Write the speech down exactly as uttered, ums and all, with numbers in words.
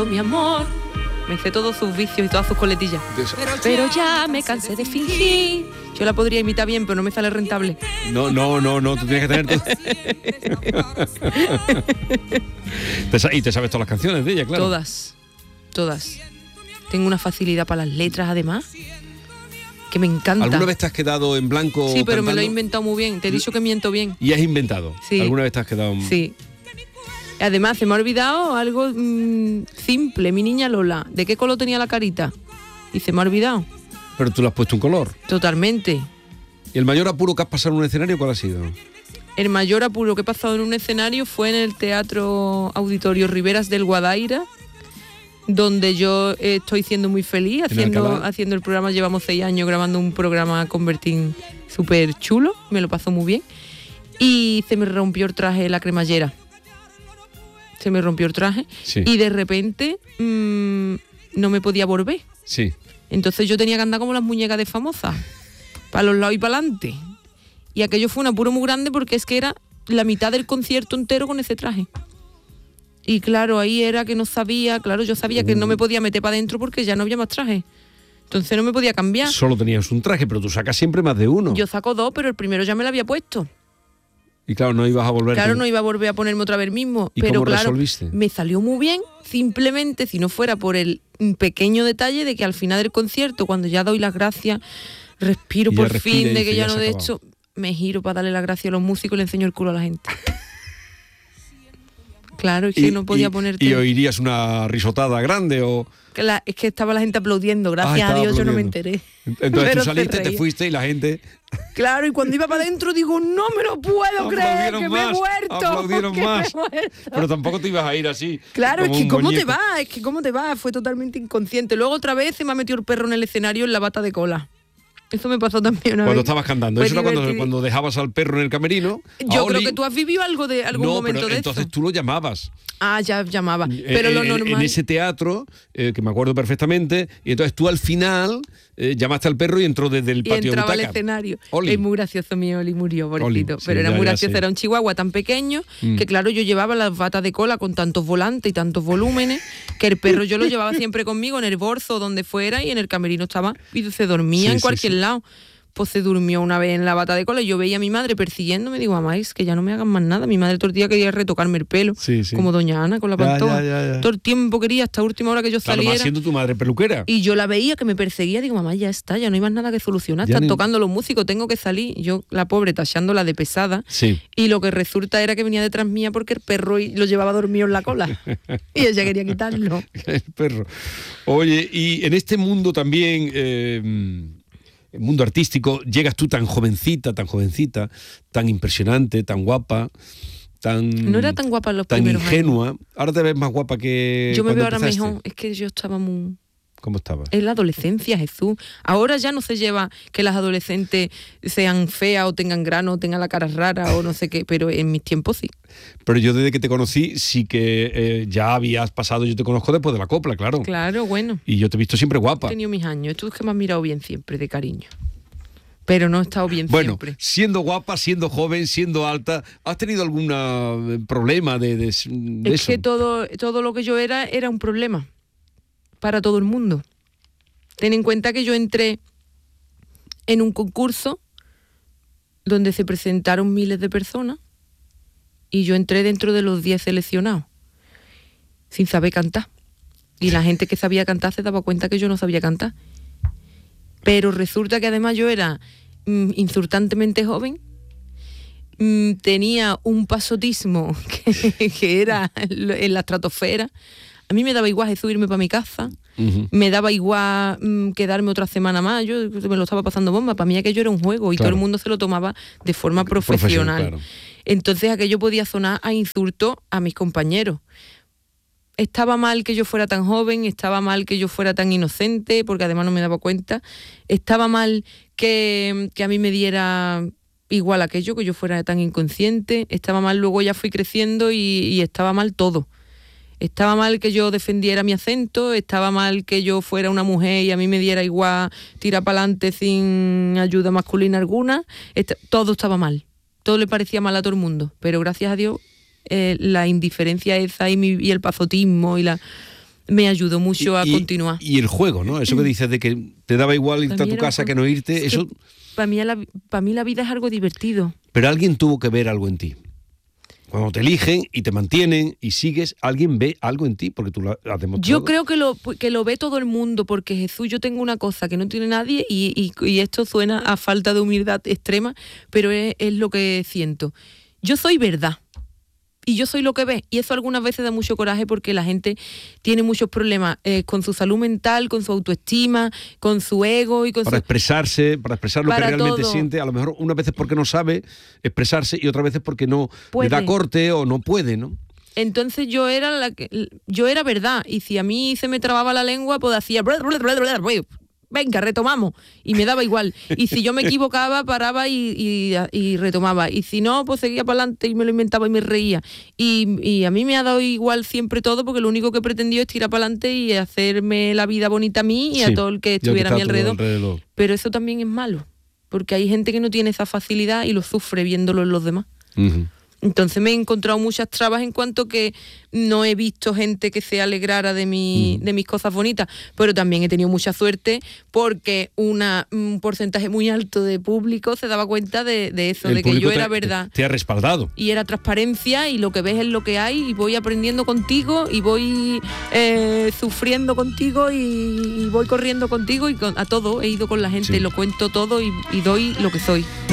siento, mi amor. Me hice todos sus vicios y todas sus coletillas. Pero ya me cansé de fingir. Yo la podría imitar bien, pero no me sale rentable. No, no, no, no, tú tienes que tener... Tu... y te sabes todas las canciones de ella, claro. Todas, todas. Tengo una facilidad para las letras, además, que me encanta. ¿Alguna vez te has quedado en blanco Sí, pero cantando? me lo he inventado muy bien. Te he dicho que miento bien. ¿Y has inventado? Sí. ¿Alguna vez te has quedado...? Sí. Además, se me ha olvidado algo mmm, simple. Mi niña Lola, ¿de qué color tenía la carita? Y se me ha olvidado. Pero tú le has puesto un color. Totalmente. ¿Y el mayor apuro que has pasado en un escenario cuál ha sido? El mayor apuro que he pasado en un escenario fue en el Teatro Auditorio Riberas del Guadaira, donde yo estoy siendo muy feliz haciendo, haciendo el programa. Llevamos seis años grabando un programa Convertín súper chulo, me lo pasó muy bien. Y se me rompió el traje de la cremallera. Se me rompió el traje sí. Y de repente mmm, no me podía volver. Sí. Entonces yo tenía que andar como las muñecas de Famosas, para los lados y para adelante. Y aquello fue un apuro muy grande porque es que era la mitad del concierto entero con ese traje. Y claro, ahí era que no sabía, claro, yo sabía que no me podía meter para adentro porque ya no había más traje. Entonces no me podía cambiar. Solo tenías un traje, pero tú sacas siempre más de uno. Yo saco dos, pero el primero ya me lo había puesto. Y claro, no ibas a volver. Claro, no iba a volver a ponerme otra vez mismo. ¿Y pero cómo claro, resolviste? Me salió muy bien, simplemente si no fuera por el pequeño detalle de que al final del concierto, cuando ya doy las gracias, respiro por fin de que ya no de hecho, me giro para darle las gracias a los músicos y le enseño el culo a la gente. Claro, es que y, no podía y, ponerte... ¿Y oirías una risotada grande o...? Que la, es que estaba la gente aplaudiendo, gracias ah, a Dios aplaudiendo. Yo no me enteré. Entonces tú saliste, te, te fuiste y la gente... Claro, y cuando iba para adentro digo, no me lo puedo creer, que más, me he muerto. Aplaudieron más. Me he muerto. Pero tampoco te ibas a ir así. Claro, es que ¿cómo muñeco. te va? Es que cómo te va, fue totalmente inconsciente. Luego otra vez se me ha metido el perro en el escenario en la bata de cola. Eso me pasó también una cuando vez. estabas cantando. Fue Eso era cuando, cuando dejabas al perro en el camerino. Yo creo que tú has vivido algo de algún no, momento pero de entonces eso. tú lo llamabas. Ah, ya llamaba. Pero eh, lo normal... En ese teatro, eh, que me acuerdo perfectamente, y entonces tú al final eh, llamaste al perro y entró desde el y patio de entraba al butaca. escenario. Oli. Es muy gracioso, mi Oli murió, pobrecito. Sí, pero era ya, muy ya gracioso, sé. era un chihuahua tan pequeño mm. que claro, yo llevaba las batas de cola con tantos volantes y tantos volúmenes que el perro yo lo llevaba siempre conmigo en el bolso, donde fuera, y en el camerino estaba y se dormía sí, en sí, cualquier sí. lado. Pues se durmió una vez en la bata de cola y yo veía a mi madre persiguiéndome. Digo, mamá, es que ya no me hagan más nada. Mi madre todo el día quería retocarme el pelo, sí, sí. como doña Ana con la ya, pantoja. Ya, ya, ya. Todo el tiempo quería, hasta última hora que yo claro, saliera. Más siendo tu madre peluquera. Y yo la veía que me perseguía. Digo, mamá, ya está, ya no hay más nada que solucionar. Ya Están ni... tocando los músicos, tengo que salir. Yo, la pobre, tachándola de pesada. Sí. Y lo que resulta era que venía detrás mía porque el perro lo llevaba dormido en la cola. Y ella quería quitarlo. El perro. Oye, y en este mundo también... Eh, el mundo artístico, llegas tú tan jovencita, tan jovencita, tan impresionante, tan guapa, tan... No era tan guapa en los tan primeros ingenua. años. Ahora te ves más guapa que yo me veo ahora empezaste. mejor, es que yo estaba muy... ¿Cómo estabas? En la adolescencia, Jesús. Ahora ya no se lleva que las adolescentes sean feas o tengan grano o tengan la cara rara o no sé qué, pero en mis tiempos sí. Pero yo desde que te conocí sí que eh, ya habías pasado, yo te conozco después de la copla, claro. Claro, bueno. Y yo te he visto siempre guapa. He tenido mis años, tú es que me has mirado bien siempre, de cariño. Pero no he estado bien bueno, siempre. Bueno, siendo guapa, siendo joven, siendo alta, ¿has tenido algún problema de, de, de es eso? Es que todo, todo lo que yo era era un problema para todo el mundo. Ten en cuenta que yo entré en un concurso donde se presentaron miles de personas y yo entré dentro de los diez seleccionados sin saber cantar. Y la gente que sabía cantar se daba cuenta que yo no sabía cantar. Pero resulta que además yo era mm, insultantemente joven, mm, tenía un pasotismo que, que era en la estratosfera. A mí me daba igual subirme para mi casa, uh-huh. me daba igual mmm, quedarme otra semana más, yo me lo estaba pasando bomba, para mí aquello era un juego y claro. todo el mundo se lo tomaba de forma profesional. Claro. Entonces aquello podía sonar a insulto a mis compañeros. Estaba mal que yo fuera tan joven, estaba mal que yo fuera tan inocente, porque además no me daba cuenta, estaba mal que, que a mí me diera igual aquello, que yo fuera tan inconsciente, estaba mal, luego ya fui creciendo y, y estaba mal todo. Estaba mal que yo defendiera mi acento, estaba mal que yo fuera una mujer y a mí me diera igual tirar para adelante sin ayuda masculina alguna. Est- todo estaba mal, todo le parecía mal a todo el mundo, pero gracias a Dios eh, la indiferencia esa y, mi, y el pasotismo y la me ayudó mucho a y, continuar. Y el juego, ¿no? Eso que dices de que te daba igual irte a tu casa que no irte, es eso... Que para mí, la, para mí la vida es algo divertido. Pero alguien tuvo que ver algo en ti. Cuando te eligen y te mantienen y sigues, alguien ve algo en ti porque tú lo has demostrado. Yo creo que lo, que lo ve todo el mundo, porque Jesús, yo tengo una cosa que no tiene nadie y, y, y esto suena a falta de humildad extrema, pero es, es lo que siento. Yo soy verdad. Y yo soy lo que ves. Y eso algunas veces da mucho coraje porque la gente tiene muchos problemas eh, con su salud mental, con su autoestima, con su ego y con para su... expresarse, para expresar lo para que realmente todo. siente. A lo mejor unas veces porque no sabe expresarse y otras veces porque no Puede. le da corte o no puede, ¿no? Entonces yo era la que, yo era verdad. Y si a mí se me trababa la lengua, pues hacía... venga, retomamos. Y me daba igual. Y si yo me equivocaba, paraba y, y, y retomaba. Y si no, pues seguía para adelante y me lo inventaba y me reía. Y, y a mí me ha dado igual siempre todo, porque lo único que he pretendido es tirar para adelante y hacerme la vida bonita a mí y sí, a todo el que estuviera a mi alrededor. alrededor. Pero eso también es malo, porque hay gente que no tiene esa facilidad y lo sufre viéndolo en los demás. Uh-huh. Entonces me he encontrado muchas trabas en cuanto que no he visto gente que se alegrara de, mi, mm. de mis cosas bonitas, pero también he tenido mucha suerte porque una, un porcentaje muy alto de público se daba cuenta de, de eso, El de que yo era te, verdad. Te ha respaldado. Y era transparencia y lo que ves es lo que hay y voy aprendiendo contigo y voy eh, sufriendo contigo y, y voy corriendo contigo y con, a todo he ido con la gente, sí. Lo cuento todo y, y doy lo que soy.